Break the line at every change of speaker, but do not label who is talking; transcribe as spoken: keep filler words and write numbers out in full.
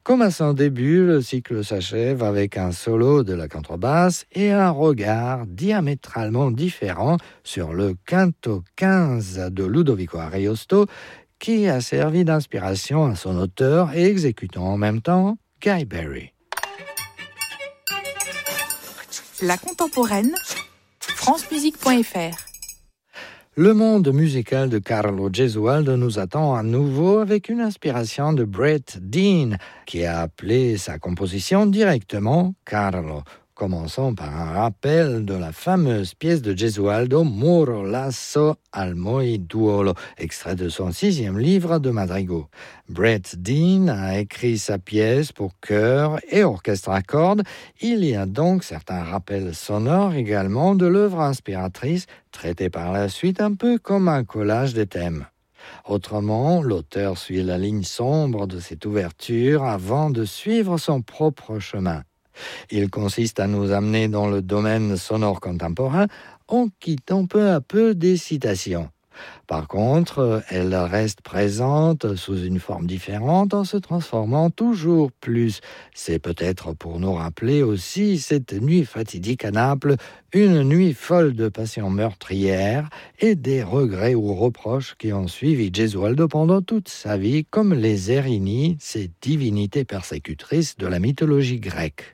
Comme à son début, le cycle s'achève avec un solo de la contrebasse et un regard diamétralement différent sur le canto quinze de Ludovico Ariosto, qui a servi d'inspiration à son auteur et exécutant en même temps Guy Berry.
La contemporaine, france musique point f r.
Le monde musical de Carlo Gesualdo nous attend à nouveau avec une inspiration de Brett Dean, qui a appelé sa composition directement Carlo. Commençons par un rappel de la fameuse pièce de Gesualdo Muro lasso al moiduolo, extrait de son sixième livre de madrigaux. Brett Dean a écrit sa pièce pour chœur et orchestre à cordes. Il y a donc certains rappels sonores également de l'œuvre inspiratrice, traitée par la suite un peu comme un collage des thèmes. Autrement, l'auteur suit la ligne sombre de cette ouverture avant de suivre son propre chemin. Il consiste à nous amener dans le domaine sonore contemporain en quittant peu à peu des citations. Par contre, elle reste présente sous une forme différente en se transformant toujours plus. C'est peut-être pour nous rappeler aussi cette nuit fatidique à Naples, une nuit folle de passion meurtrière et des regrets ou reproches qui ont suivi Gesualdo pendant toute sa vie, comme les Erini, ces divinités persécutrices de la mythologie grecque.